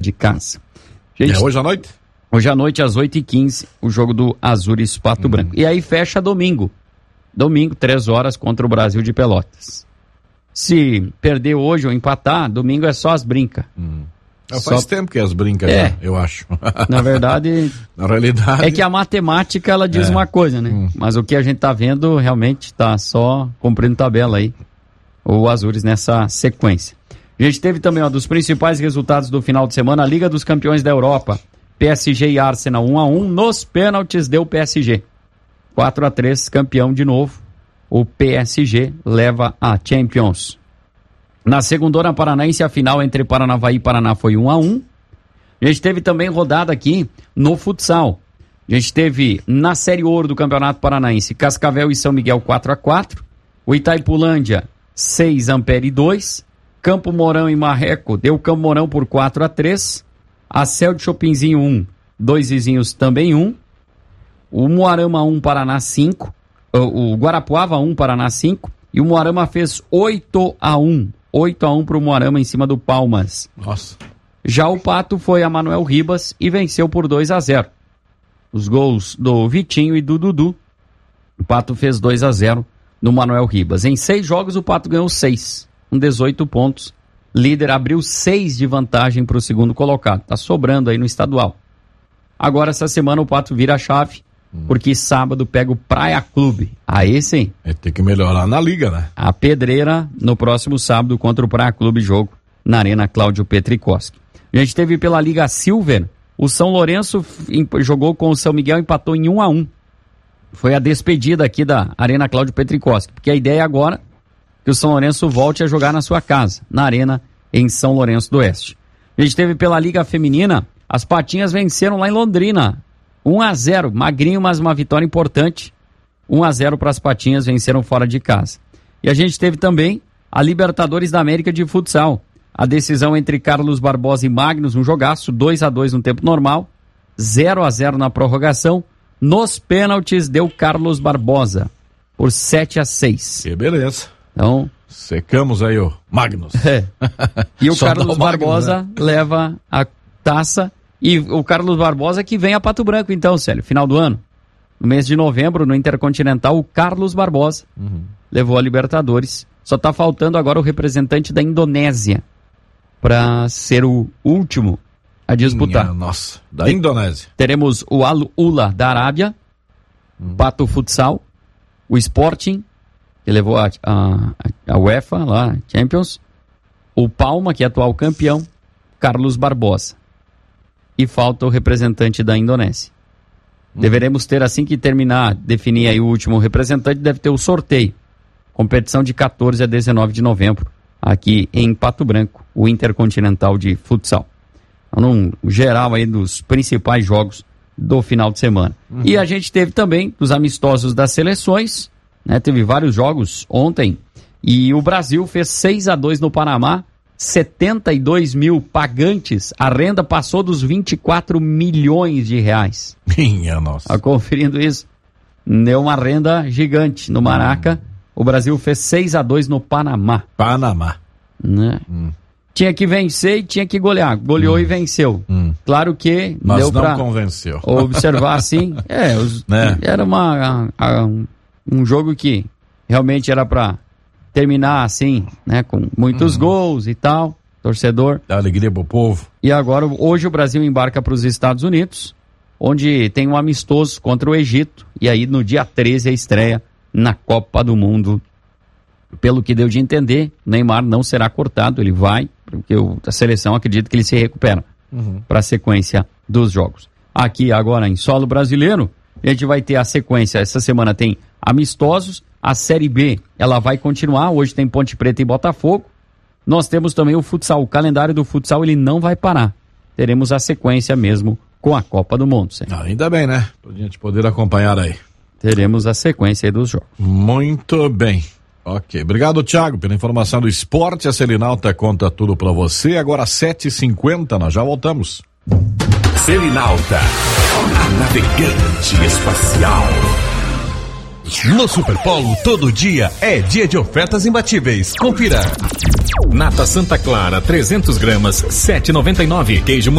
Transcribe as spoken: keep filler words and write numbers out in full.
de casa. Gente, é hoje à noite? Hoje à noite, às oito e quinze, o jogo do Azures Pato hum. Branco. E aí fecha domingo. Domingo, três horas, contra o Brasil de Pelotas. Se perder hoje ou empatar, domingo é só as brincas. Hum. Faz só... tempo que as brincas, é. já, eu acho. Na verdade, na realidade... é que a matemática, ela diz é. uma coisa, né? Hum. Mas o que a gente tá vendo, realmente tá só cumprindo tabela aí. O Azures nessa sequência. A gente teve também, um dos principais resultados do final de semana, a Liga dos Campeões da Europa. P S G e Arsenal um a um, nos pênaltis deu P S G. quatro a três, campeão de novo. O P S G leva a Champions. Na segundona paranaense, a final entre Paranavaí e Paraná foi um a um. A gente teve também rodada aqui no futsal. A gente teve na Série Ouro do Campeonato Paranaense, Cascavel e São Miguel quatro a quatro. O Itaipulândia seis, Ampere dois. Campo Mourão e Marreco deu Campo Mourão por quatro a três. A Céu de Chopinzinho um, dois vizinhos também um. O Moarama um, Paraná cinco. O, o Guarapuava um, Paraná cinco. E o Moarama fez oito a um. oito a um para o Moarama em cima do Palmas. Nossa. Já o Pato foi a Manuel Ribas e venceu por dois a zero. Os gols do Vitinho e do Dudu. O Pato fez dois a zero no Manuel Ribas. Em seis jogos o Pato ganhou seis. Com dezoito pontos. Líder abriu seis de vantagem para o segundo colocado. Tá sobrando aí no estadual. Agora, essa semana, o Pato vira a chave, hum. porque sábado pega o Praia Clube. Aí sim. É, tem que melhorar na liga, né? A pedreira no próximo sábado contra o Praia Clube, jogo na Arena Cláudio Petrikoski. A gente teve pela Liga Silver, o São Lourenço jogou com o São Miguel e empatou em um a um. Foi a despedida aqui da Arena Cláudio Petrikoski, porque a ideia agora que o São Lourenço volte a jogar na sua casa, na Arena, em São Lourenço do Oeste. A gente teve pela Liga Feminina, as Patinhas venceram lá em Londrina, um a zero, magrinho, mas uma vitória importante, um a zero para as Patinhas, venceram fora de casa. E a gente teve também a Libertadores da América de futsal, a decisão entre Carlos Barbosa e Magnus, um jogaço, dois a dois no tempo normal, zero a zero na prorrogação, nos pênaltis deu Carlos Barbosa, por sete a seis. Que beleza. Então, secamos aí o Magnus. É. E o Carlos o Barbosa Magnus, né? leva a taça. E o Carlos Barbosa que vem a Pato Branco, então, Célio, final do ano. No mês de novembro, no Intercontinental, o Carlos Barbosa uhum. levou a Libertadores. Só está faltando agora o representante da Indonésia para ser o último a disputar. Minha nossa, da Indonésia. Teremos o Al-Ula da Arábia, uhum. Pato Futsal, o Sporting, que levou a, a, a UEFA, lá, Champions, o Palma, que é atual campeão, Carlos Barbosa. E falta o representante da Indonésia. Hum. Deveremos ter, assim que terminar, definir aí o último representante, deve ter o sorteio. Competição de quatorze a dezenove de novembro, aqui em Pato Branco, o Intercontinental de Futsal. Então, no geral aí dos principais jogos do final de semana. Uhum. E a gente teve também os amistosos das seleções, né? Teve vários jogos ontem e o Brasil fez seis a dois no Panamá, setenta e dois mil pagantes, a renda passou dos vinte e quatro milhões de reais. Minha nossa. Tá conferindo isso? Deu uma renda gigante no Maraca. Hum. O Brasil fez seis a dois no Panamá. Panamá. Né? Hum. Tinha que vencer e tinha que golear. Goleou hum. e venceu. Hum. Claro que mas deu não pra convenceu. Observar assim. É, os, né? Era uma, a, a, um jogo que realmente era pra terminar assim, né? Com muitos hum. gols e tal. Torcedor. Dá alegria pro povo. E agora, hoje o Brasil embarca para os Estados Unidos, onde tem um amistoso contra o Egito. E aí no dia treze a estreia na Copa do Mundo. Pelo que deu de entender, Neymar não será cortado, ele vai, porque o, a seleção acredita que ele se recupera uhum. para a sequência dos jogos. Aqui agora em solo brasileiro, a gente vai ter a sequência, essa semana tem amistosos, a Série B ela vai continuar, hoje tem Ponte Preta e Botafogo, nós temos também o futsal, o calendário do futsal ele não vai parar, teremos a sequência mesmo com a Copa do Mundo. Ah, ainda bem, né? Pra gente poder acompanhar aí. Teremos a sequência aí dos jogos. Muito bem. Ok, obrigado, Thiago, pela informação do esporte. A Selinalta conta tudo pra você. Agora sete e cinquenta, nós já voltamos. Selinalta, a navegante espacial. No Superpolo, todo dia é dia de ofertas imbatíveis. Confira. Nata Santa Clara, trezentos gramas, sete e noventa e nove. Queijo